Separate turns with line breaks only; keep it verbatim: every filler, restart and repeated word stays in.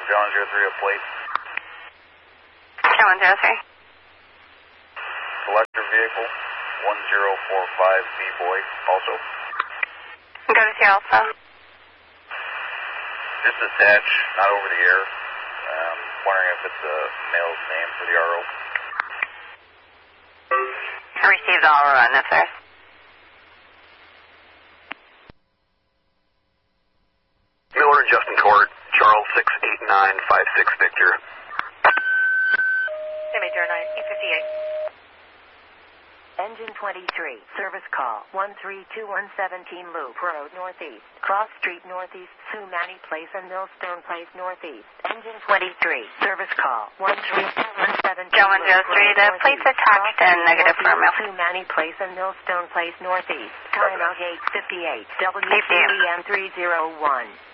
John zero three, a plate.
John zero three.
Selector vehicle, one zero four five, B-boy, also.
Go to Sierra Alpha.
Just dispatch, not over the air. Um, wondering if it's a male's name for the R O.
I received all run up there.
Miller, Justin Court, Charles six eight nine five six Victor.
M H R nine, eight fifty-eight.
Engine twenty-three, service call, one three two one seventeen Loop Road Northeast, Cross Street Northeast, Sumani Place and Millstone Place Northeast. Engine twenty-three, service call, one three two one seventeen
John zero three, the plate's attached and negative for mail.
Sumani Place and Millstone Place Northeast. Time out eight fifty-eight, W C E M three zero one.